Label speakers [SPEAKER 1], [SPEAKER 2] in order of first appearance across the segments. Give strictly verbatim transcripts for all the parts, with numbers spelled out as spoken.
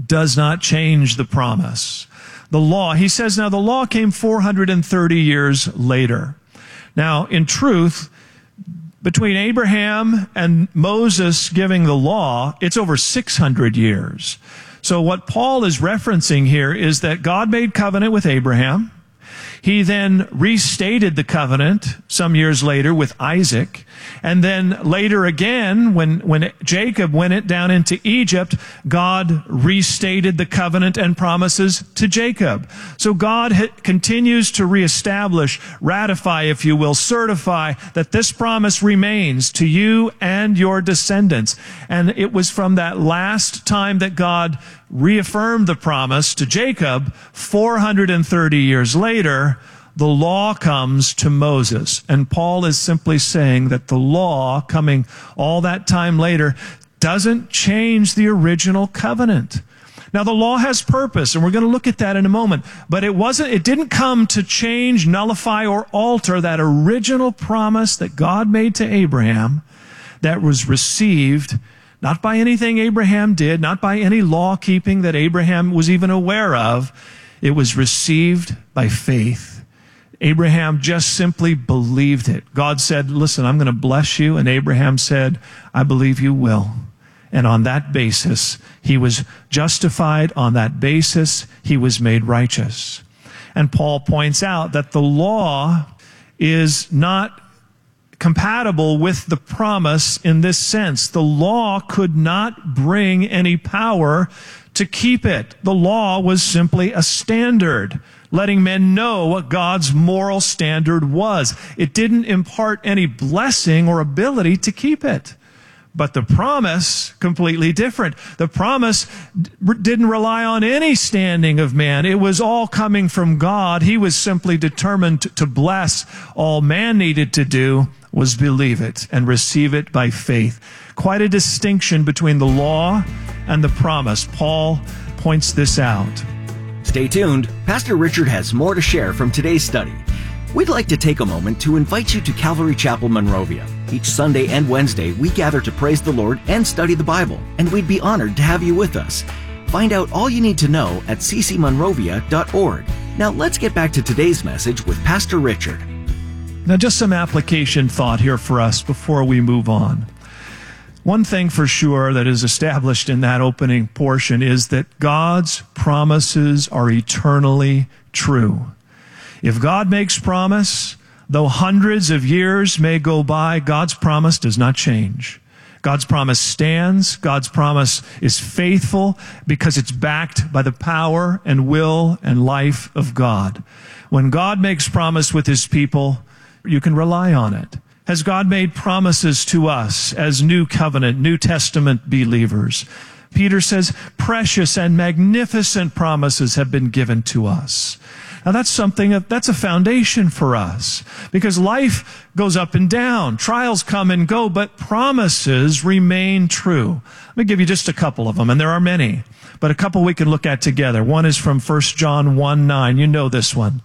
[SPEAKER 1] does not change the promise. The law, he says, now the law came four hundred thirty years later. Now, in truth, between Abraham and Moses giving the law, it's over six hundred years. So what Paul is referencing here is that God made covenant with Abraham. He then restated the covenant some years later with Isaac. And then later again, when, when Jacob went it down into Egypt, God restated the covenant and promises to Jacob. So God ha- continues to reestablish, ratify, if you will, certify that this promise remains to you and your descendants. And it was from that last time that God reaffirmed the promise to Jacob, four hundred thirty years later, the law comes to Moses. And Paul is simply saying that the law coming all that time later doesn't change the original covenant. Now, the law has purpose, and we're going to look at that in a moment, but it wasn't, it didn't come to change, nullify, or alter that original promise that God made to Abraham that was received not by anything Abraham did, not by any law keeping that Abraham was even aware of. It was received by faith. Abraham just simply believed it. God said, listen, I'm going to bless you. And Abraham said, I believe you will. And on that basis, he was justified. On that basis, he was made righteous. And Paul points out that the law is not compatible with the promise in this sense. The law could not bring any power to keep it. The law was simply a standard, letting men know what God's moral standard was. It didn't impart any blessing or ability to keep it. But the promise, completely different. The promise d- didn't rely on any standing of man. It was all coming from God. He was simply determined to, to bless. All man needed to do was believe it and receive it by faith. Quite a distinction between the law and the promise. Paul points this out.
[SPEAKER 2] Stay tuned. Pastor Richard has more to share from today's study. We'd like to take a moment to invite you to Calvary Chapel, Monrovia. Each Sunday and Wednesday, we gather to praise the Lord and study the Bible, and we'd be honored to have you with us. Find out all you need to know at c c monrovia dot org. Now let's get back to today's message with Pastor Richard.
[SPEAKER 1] Now just some application thought here for us before we move on. One thing for sure that is established in that opening portion is that God's promises are eternally true. If God makes promise, though hundreds of years may go by, God's promise does not change. God's promise stands. God's promise is faithful because it's backed by the power and will and life of God. When God makes promise with his people, you can rely on it. Has God made promises to us as New Covenant, New Testament believers? Peter says, precious and magnificent promises have been given to us. Now that's something, that's a foundation for us because life goes up and down. Trials come and go, but promises remain true. Let me give you just a couple of them, and there are many, but a couple we can look at together. One is from First John one nine. You know this one.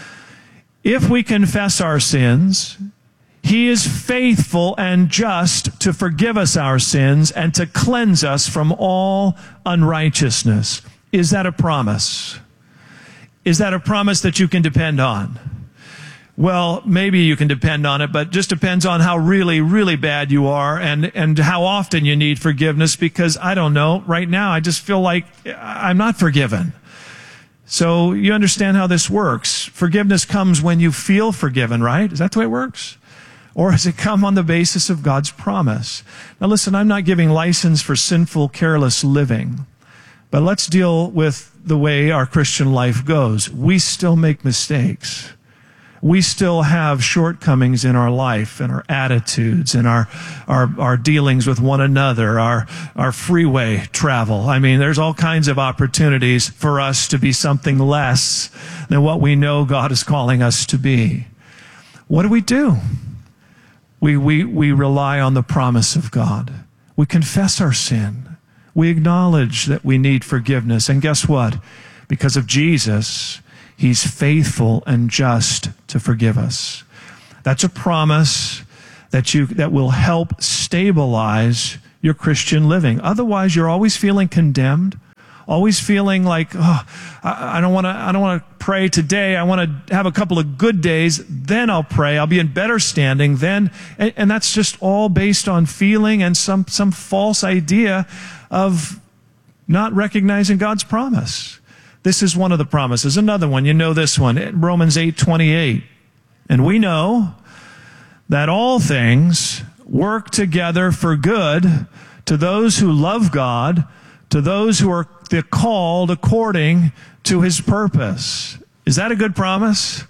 [SPEAKER 1] If we confess our sins, he is faithful and just to forgive us our sins and to cleanse us from all unrighteousness. Is that a promise? Is that a promise that you can depend on? Well, maybe you can depend on it, but just depends on how really, really bad you are and, and how often you need forgiveness because, I don't know, right now I just feel like I'm not forgiven. So you understand how this works. Forgiveness comes when you feel forgiven, right? Is that the way it works? Or does it come on the basis of God's promise? Now listen, I'm not giving license for sinful, careless living. But let's deal with the way our Christian life goes. We still make mistakes. We still have shortcomings in our life and our attitudes and our, our, our dealings with one another, our, our freeway travel. I mean, there's all kinds of opportunities for us to be something less than what we know God is calling us to be. What do we do? We, we, we rely on the promise of God. We confess our sin. We acknowledge that we need forgiveness. And guess what? Because of Jesus, he's faithful and just to forgive us. That's a promise that you that will help stabilize your Christian living. Otherwise, you're always feeling condemned, Always feeling like, oh, I, I don't want to, I don't want to pray today. I want to have a couple of good days. Then I'll pray. I'll be in better standing then. And, and that's just all based on feeling and some, some false idea of not recognizing God's promise. This is one of the promises. Another one, you know this one, Romans eight twenty-eight. And we know that all things work together for good to those who love God, to those who are called according to his purpose. Is that a good promise?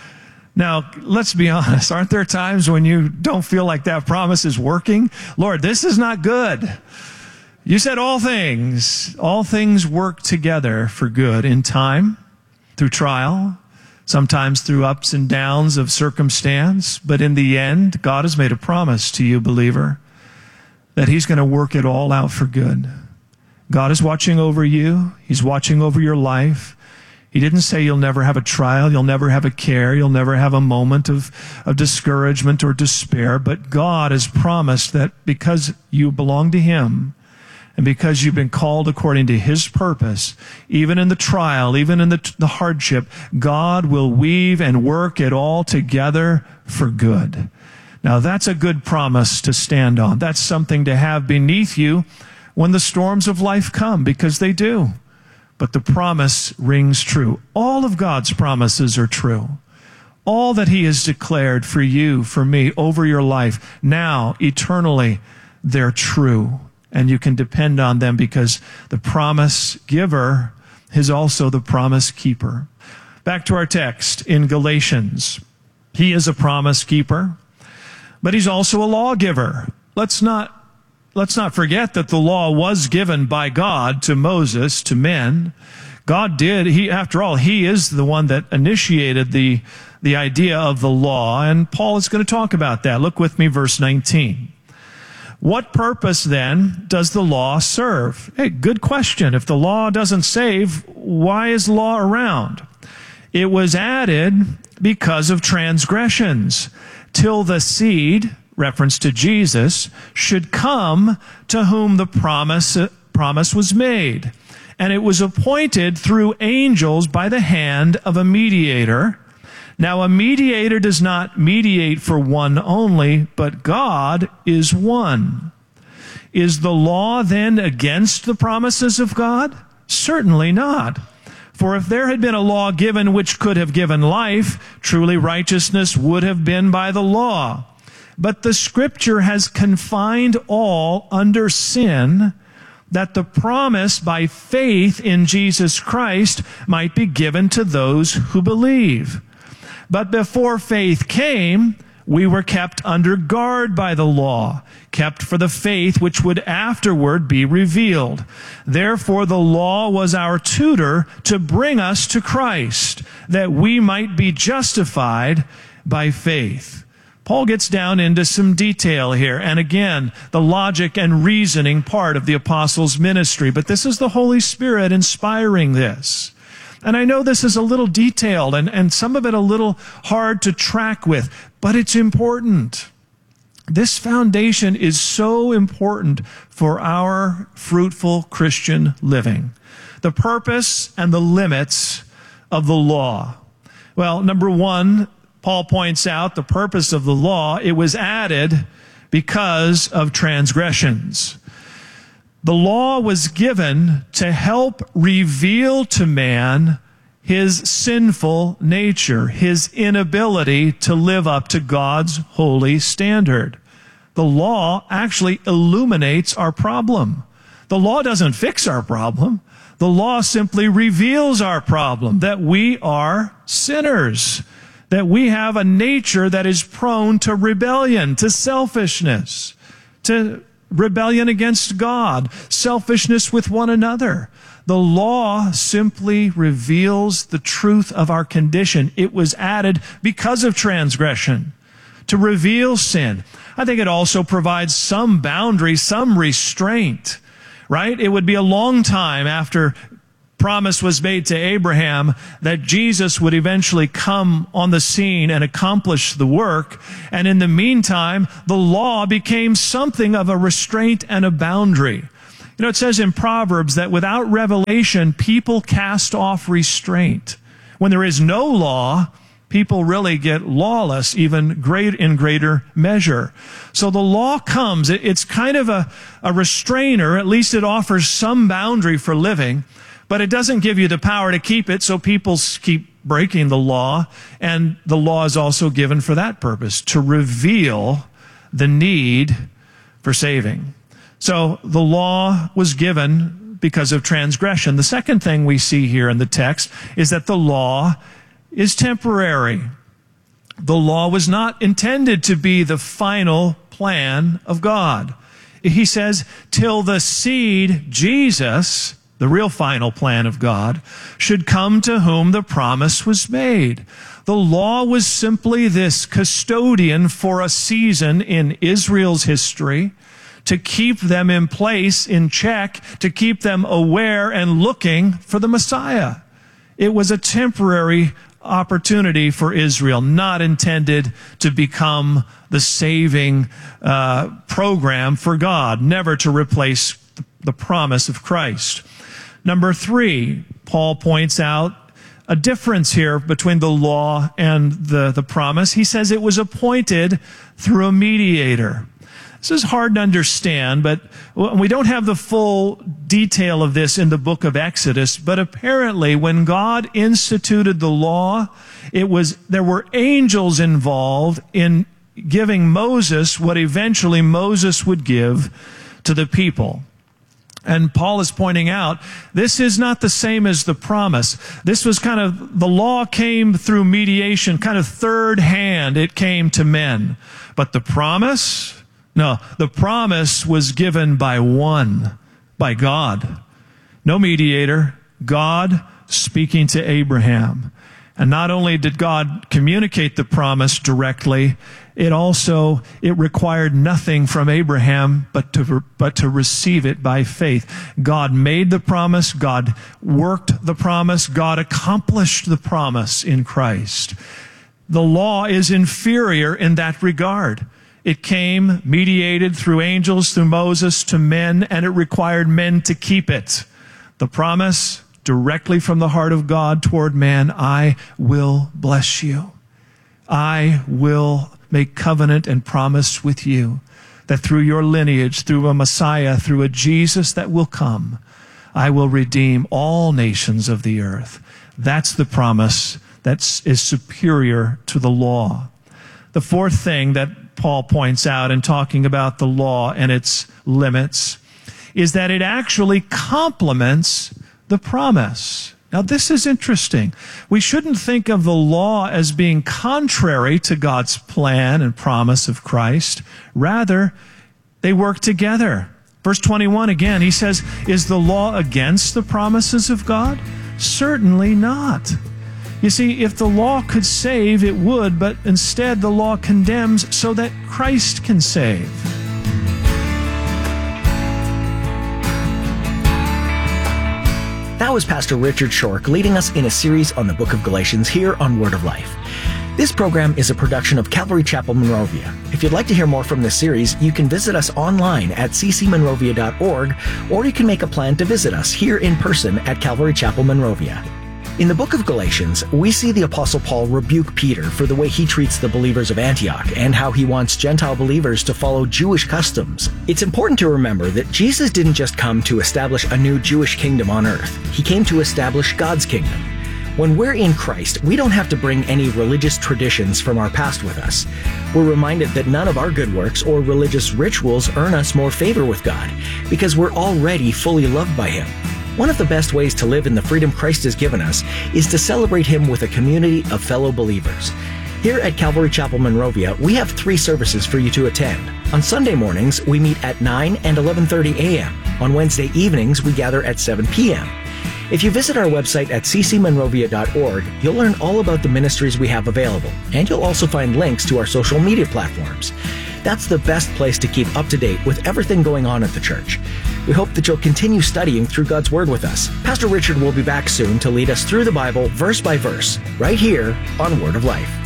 [SPEAKER 1] Now, let's be honest. Aren't there times when you don't feel like that promise is working? Lord, this is not good. You said all things, all things work together for good in time, through trial, sometimes through ups and downs of circumstance. But in the end, God has made a promise to you, believer, that he's going to work it all out for good. God is watching over you. He's watching over your life. He didn't say you'll never have a trial, you'll never have a care, you'll never have a moment of, of discouragement or despair. But God has promised that because you belong to him, and because you've been called according to his purpose, even in the trial, even in the, the hardship, God will weave and work it all together for good. Now, that's a good promise to stand on. That's something to have beneath you when the storms of life come, because they do. But the promise rings true. All of God's promises are true. All that he has declared for you, for me, over your life, now, eternally, they're true. And you can depend on them because the promise giver is also the promise keeper. Back to our text in Galatians. He is a promise keeper, but he's also a lawgiver. Let's not Let's not forget that the law was given by God to Moses, to men. God did. He, after all, he is the one that initiated the, the idea of the law, and Paul is going to talk about that. Look with me, verse nineteen. What purpose, then, does the law serve? Hey, good question. If the law doesn't save, why is law around? It was added because of transgressions, till the seed, reference to Jesus, should come to whom the promise, promise was made. And it was appointed through angels by the hand of a mediator. Now, a mediator does not mediate for one only, but God is one. Is the law then against the promises of God? Certainly not. For if there had been a law given which could have given life, truly righteousness would have been by the law. But the Scripture has confined all under sin, that the promise by faith in Jesus Christ might be given to those who believe. But before faith came, we were kept under guard by the law, kept for the faith which would afterward be revealed. Therefore the law was our tutor to bring us to Christ, that we might be justified by faith. Paul gets down into some detail here, and again, the logic and reasoning part of the apostles' ministry. But this is the Holy Spirit inspiring this. And I know this is a little detailed and, and some of it a little hard to track with, but it's important. This foundation is so important for our fruitful Christian living. The purpose and the limits of the law. Well, number one, Paul points out the purpose of the law. It was added because of transgressions. The law was given to help reveal to man his sinful nature, his inability to live up to God's holy standard. The law actually illuminates our problem. The law doesn't fix our problem. The law simply reveals our problem, that we are sinners, that we have a nature that is prone to rebellion, to selfishness, to rebellion against God, selfishness with one another. The law simply reveals the truth of our condition. It was added because of transgression, to reveal sin. I think it also provides some boundary, some restraint, right? It would be a long time after promise was made to Abraham that Jesus would eventually come on the scene and accomplish the work. And in the meantime, the law became something of a restraint and a boundary. You know, it says in Proverbs that without revelation, people cast off restraint. When there is no law, people really get lawless, even great in greater measure. So the law comes. It, it's kind of a, a restrainer. At least it offers some boundary for living, but it doesn't give you the power to keep it, so people keep breaking the law. And the law is also given for that purpose, to reveal the need for saving. So the law was given because of transgression. The second thing we see here in the text is that the law is temporary. The law was not intended to be the final plan of God. He says, till the seed, Jesus, the real final plan of God, should come to whom the promise was made. The law was simply this custodian for a season in Israel's history, to keep them in place, in check, to keep them aware and looking for the Messiah. It was a temporary opportunity for Israel, not intended to become the saving uh, program for God, never to replace the promise of Christ. Number three, Paul points out a difference here between the law and the, the promise. He says it was appointed through a mediator. This is hard to understand, but we don't have the full detail of this in the book of Exodus, but apparently when God instituted the law, it was, there were angels involved in giving Moses what eventually Moses would give to the people. And Paul is pointing out, this is not the same as the promise. This was kind of, the law came through mediation, kind of third hand, it came to men. But the promise, no, the promise was given by one, by God. No mediator, God speaking to Abraham. And not only did God communicate the promise directly, it also, it required nothing from Abraham but to, but to receive it by faith. God made the promise, God worked the promise, God accomplished the promise in Christ. The law is inferior in that regard. It came mediated through angels, through Moses, to men, and it required men to keep it. The promise, directly from the heart of God toward man, I will bless you. I will make covenant and promise with you that through your lineage, through a Messiah, through a Jesus that will come, I will redeem all nations of the earth. That's the promise that is superior to the law. The fourth thing that Paul points out in talking about the law and its limits is that it actually complements the promise. Now, this is interesting. We shouldn't think of the law as being contrary to God's plan and promise of Christ. Rather, they work together. Verse twenty-one, again, he says, is the law against the promises of God? Certainly not. You see, if the law could save, it would, but instead the law condemns so that Christ can save.
[SPEAKER 2] That was Pastor Richard Schork leading us in a series on the book of Galatians here on Word of Life. This program is a production of Calvary Chapel Monrovia. If you'd like to hear more from this series, you can visit us online at c c monrovia dot org, or you can make a plan to visit us here in person at Calvary Chapel Monrovia. In the book of Galatians, we see the Apostle Paul rebuke Peter for the way he treats the believers of Antioch and how he wants Gentile believers to follow Jewish customs. It's important to remember that Jesus didn't just come to establish a new Jewish kingdom on earth. He came to establish God's kingdom. When we're in Christ, we don't have to bring any religious traditions from our past with us. We're reminded that none of our good works or religious rituals earn us more favor with God, because we're already fully loved by Him. One of the best ways to live in the freedom Christ has given us is to celebrate Him with a community of fellow believers. Here at Calvary Chapel Monrovia, we have three services for you to attend. On Sunday mornings, we meet at nine and eleven thirty a m On Wednesday evenings, we gather at seven p m If you visit our website at c c monrovia dot org, you'll learn all about the ministries we have available, and you'll also find links to our social media platforms. That's the best place to keep up to date with everything going on at the church. We hope that you'll continue studying through God's Word with us. Pastor Richard will be back soon to lead us through the Bible verse by verse, right here on Word of Life.